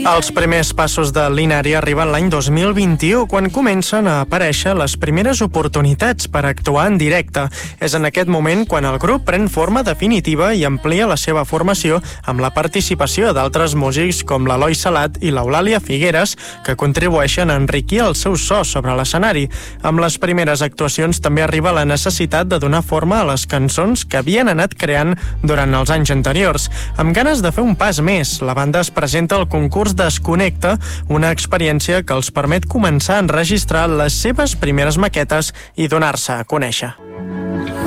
Els primers passos de l'Inari arriben l'any 2021, quan comencen a aparèixer les primeres oportunitats per actuar en directe. És en aquest moment quan el grup pren forma definitiva i amplia la seva formació amb la participació d'altres músics com l'Eloi Salat i l'Eulàlia Figueres, que contribueixen a enriquir el seu so sobre l'escenari. Amb les primeres actuacions també arriba la necessitat de donar forma a les cançons que havien anat creant durant els anys anteriors. Amb ganes de fer un pas més, la banda es presenta al concurs Desconnecta, una experiència que els permet començar a enregistrar les seves primeres maquetes i donar-se a conèixer.